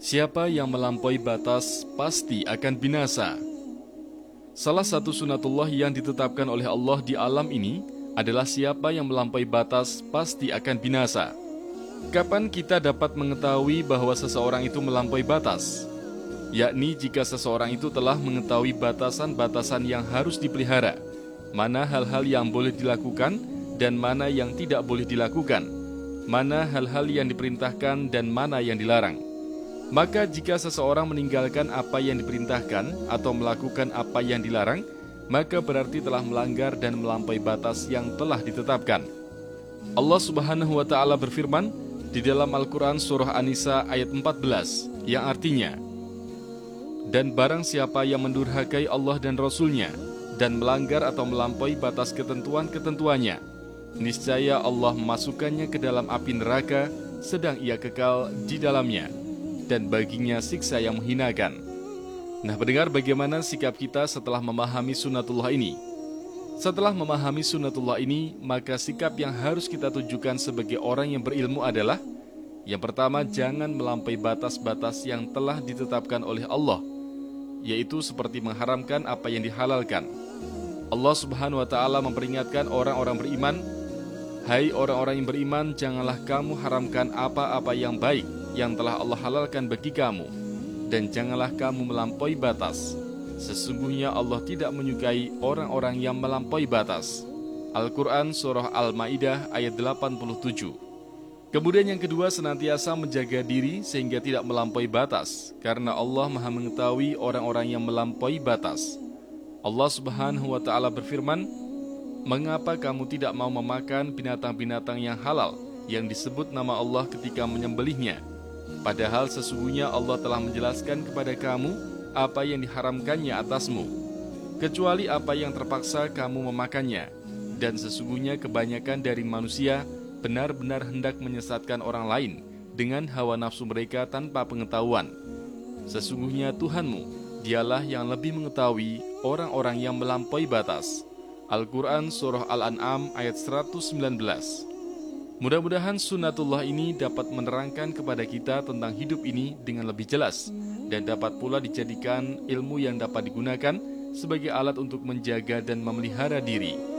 Siapa yang melampaui batas pasti akan binasa. Salah satu sunatullah yang ditetapkan oleh Allah di alam ini adalah siapa yang melampaui batas pasti akan binasa. Kapan kita dapat mengetahui bahwa seseorang itu melampaui batas? Yakni jika seseorang itu telah mengetahui batasan-batasan yang harus dipelihara, mana hal-hal yang boleh dilakukan dan mana yang tidak boleh dilakukan, mana hal-hal yang diperintahkan dan mana yang dilarang. Maka jika seseorang meninggalkan apa yang diperintahkan atau melakukan apa yang dilarang, maka berarti telah melanggar dan melampaui batas yang telah ditetapkan. Allah Subhanahu wa Ta'ala berfirman di dalam Al-Quran Surah An-Nisa ayat 14, yang artinya, "Dan barang siapa yang mendurhakai Allah dan Rasul-Nya dan melanggar atau melampaui batas ketentuan-ketentuannya, niscaya Allah memasukkannya ke dalam api neraka, sedang ia kekal di dalamnya, dan baginya siksa yang menghinakan." Nah, pendengar, bagaimana sikap kita setelah memahami sunatullah ini? Setelah memahami sunatullah ini, maka sikap yang harus kita tunjukkan sebagai orang yang berilmu adalah, yang pertama, jangan melampaui batas-batas yang telah ditetapkan oleh Allah, yaitu seperti mengharamkan apa yang dihalalkan. Allah Subhanahu wa Ta'ala memperingatkan orang-orang beriman, "Hai orang-orang yang beriman, janganlah kamu haramkan apa-apa yang baik yang telah Allah halalkan bagi kamu, dan janganlah kamu melampaui batas. Sesungguhnya Allah tidak menyukai orang-orang yang melampaui batas." Al-Quran Surah Al-Ma'idah ayat 87. Kemudian yang kedua, senantiasa menjaga diri sehingga tidak melampaui batas, karena Allah Maha mengetahui orang-orang yang melampaui batas. Allah Subhanahu wa Ta'ala berfirman, "Mengapa kamu tidak mau memakan binatang-binatang yang halal yang disebut nama Allah ketika menyembelihnya? Padahal sesungguhnya Allah telah menjelaskan kepada kamu apa yang diharamkannya atasmu, kecuali apa yang terpaksa kamu memakannya. Dan sesungguhnya kebanyakan dari manusia benar-benar hendak menyesatkan orang lain dengan hawa nafsu mereka tanpa pengetahuan. Sesungguhnya Tuhanmu, Dialah yang lebih mengetahui orang-orang yang melampaui batas." Al-Quran Surah Al-An'am ayat 119. Mudah-mudahan sunatullah ini dapat menerangkan kepada kita tentang hidup ini dengan lebih jelas, dan dapat pula dijadikan ilmu yang dapat digunakan sebagai alat untuk menjaga dan memelihara diri.